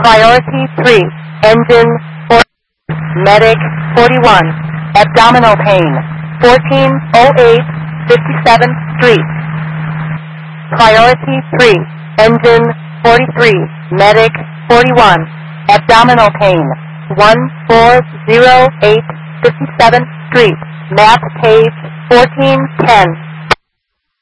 Priority 3, engine 4, medic 41, abdominal pain 1408 57th Street. Priority 3, engine 43, medic 41, abdominal pain 1408 57th Street, map page 1410.